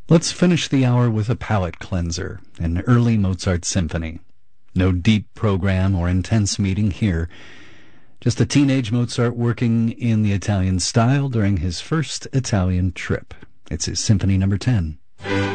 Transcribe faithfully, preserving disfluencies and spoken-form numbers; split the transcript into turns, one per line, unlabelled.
Let's finish the hour with a palate cleanser, an early Mozart symphony. No deep program or intense meeting here. Just a teenage Mozart working in the Italian style during his first Italian trip. It's his Symphony Number ten.